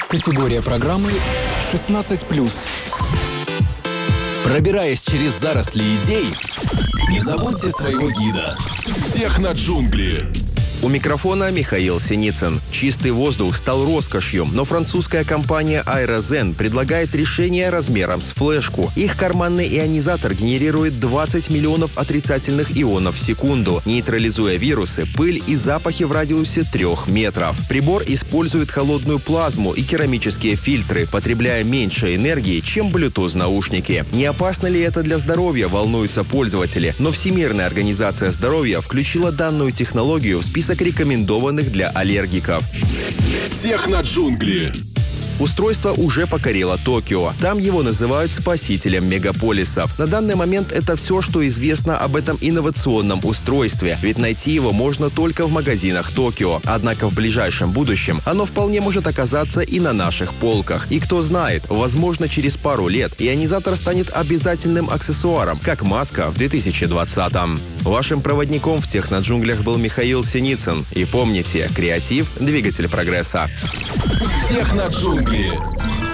Категория программы 16+. Пробираясь через заросли идей, не забудьте своего гида. Техноджунгли. У микрофона Михаил Синицын. Чистый воздух стал роскошью, но французская компания Aerozen предлагает решение размером с флешку. Их карманный ионизатор генерирует 20 миллионов отрицательных ионов в секунду, нейтрализуя вирусы, пыль и запахи в радиусе 3 метров. Прибор использует холодную плазму и керамические фильтры, потребляя меньше энергии, чем Bluetooth-наушники. Не опасно ли это для здоровья, волнуются пользователи, но Всемирная организация здоровья включила данную технологию в список рекомендованных для аллергиков. Техноджунгли. Устройство уже покорило Токио. Там его называют спасителем мегаполисов. На данный момент это все, что известно об этом инновационном устройстве, ведь найти его можно только в магазинах Токио. Однако в ближайшем будущем оно вполне может оказаться и на наших полках. И кто знает, возможно, через пару лет ионизатор станет обязательным аксессуаром, как маска в 2020-м. Вашим проводником в Техноджунглях был Михаил Синицын. И помните, креатив – двигатель прогресса. Техноджунгли.